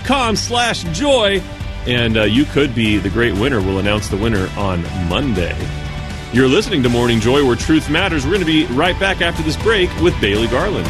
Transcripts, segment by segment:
GoldLoopEradio.com/joy. And you could be the great winner. We'll announce the winner on Monday. You're listening to Morning Joy, where truth matters. We're going to be right back after this break with Bailey Garland.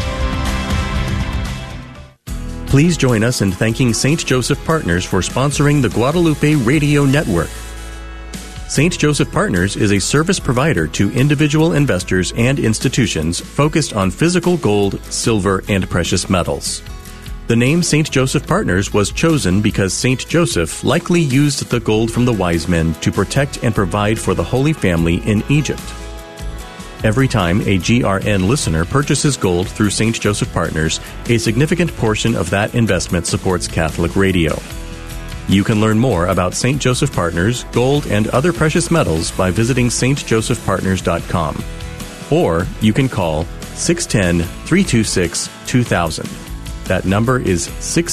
Please join us in thanking St. Joseph Partners for sponsoring the Guadalupe Radio Network. St. Joseph Partners is a service provider to individual investors and institutions focused on physical gold, silver, and precious metals. The name St. Joseph Partners was chosen because St. Joseph likely used the gold from the wise men to protect and provide for the Holy Family in Egypt. Every time a GRN listener purchases gold through St. Joseph Partners, a significant portion of that investment supports Catholic radio. You can learn more about St. Joseph Partners, gold, and other precious metals by visiting stjosephpartners.com. Or you can call 610-326-2000. That number is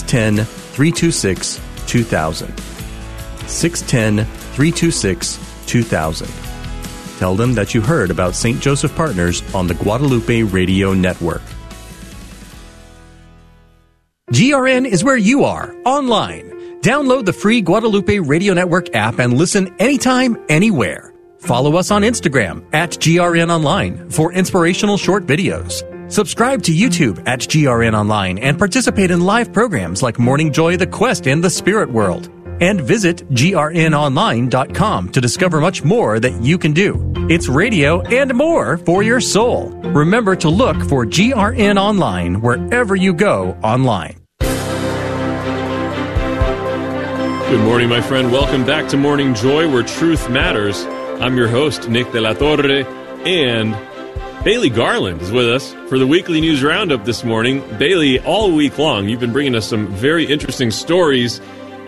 610-326-2000. 610-326-2000. Tell them that you heard about St. Joseph Partners on the Guadalupe Radio Network. GRN is where you are, online. Download the free Guadalupe Radio Network app and listen anytime, anywhere. Follow us on Instagram at GRN Online for inspirational short videos. Subscribe to YouTube at GRN Online and participate in live programs like Morning Joy, The Quest, and The Spirit World. And visit grnonline.com to discover much more that you can do. It's radio and more for your soul. Remember to look for GRN Online wherever you go online. Good morning, my friend. Welcome back to Morning Joy, where truth matters. I'm your host, Nick de la Torre, and Bailey Garland is with us for the weekly news roundup this morning. Bailey, all week long, you've been bringing us some very interesting stories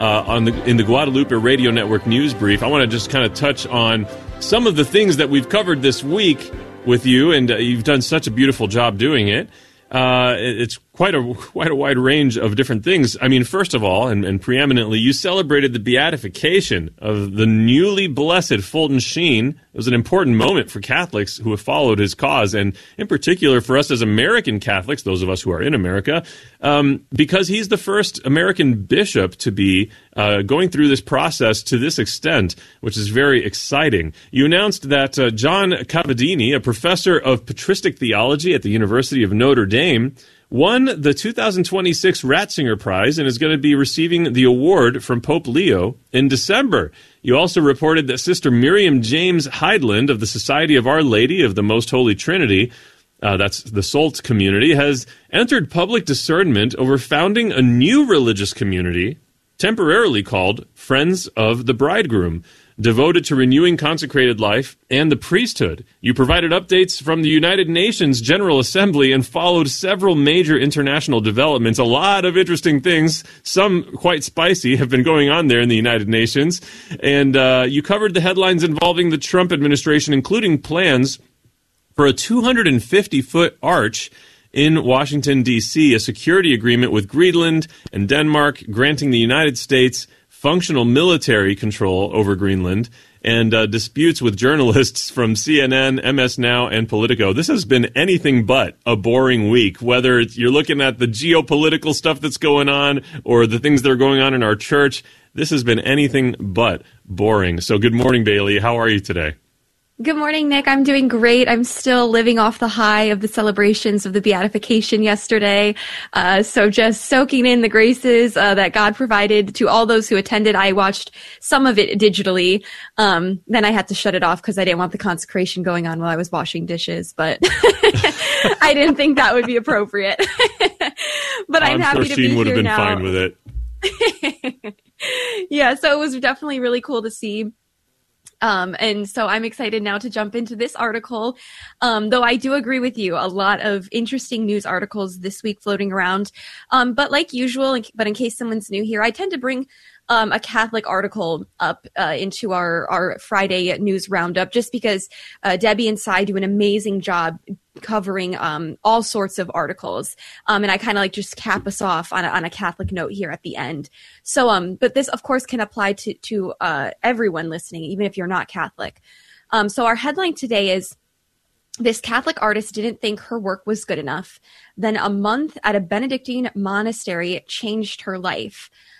in the Guadalupe Radio Network News Brief. I want to just kind of touch on some of the things that we've covered this week with you, and you've done such a beautiful job doing it. It's quite a wide range of different things. I mean, first of all, and preeminently, you celebrated the beatification of the newly blessed Fulton Sheen. It was an important moment for Catholics who have followed his cause, and in particular for us as American Catholics, those of us who are in America, because he's the first American bishop to be going through this process to this extent, which is very exciting. You announced that John Cavadini, a professor of patristic theology at the University of Notre Dame, won the 2026 Ratzinger Prize and is going to be receiving the award from Pope Leo in December. You also reported that Sister Miriam James Heidland of the Society of Our Lady of the Most Holy Trinity, that's the SALT community, has entered public discernment over founding a new religious community temporarily called Friends of the Bridegroom, devoted to renewing consecrated life and the priesthood. You provided updates from the United Nations General Assembly and followed several major international developments. A lot of interesting things, some quite spicy, have been going on there in the United Nations. And you covered the headlines involving the Trump administration, including plans for a 250-foot arch in Washington, D.C., a security agreement with Greenland and Denmark, granting the United States functional military control over Greenland, and disputes with journalists from CNN, MS Now, and Politico. This has been anything but a boring week, whether you're looking at the geopolitical stuff that's going on or the things that are going on in our church. This has been anything but boring. So good morning, Bailey. How are you today? Good morning, Nick. I'm doing great. I'm still living off the high of the celebrations of the beatification yesterday. So just soaking in the graces that God provided to all those who attended. I watched some of it digitally. Then I had to shut it off because I didn't want the consecration going on while I was washing dishes. But I didn't think that would be appropriate. But I'm happy to be here now. I'm sure Sheen would have been fine with it. Yeah, so it was definitely really cool to see. And so I'm excited now to jump into this article. Though I do agree with you, a lot of interesting news articles this week floating around. But like usual, but in case someone's new here, I tend to bring a Catholic article up into our Friday news roundup, just because Debbie and Cy do an amazing job covering all sorts of articles. And I kind of like just cap us off on a Catholic note here at the end. So, but this, of course, can apply to everyone listening, even if you're not Catholic. So our headline today is, this Catholic artist didn't think her work was good enough. Then a month at a Benedictine monastery changed her life.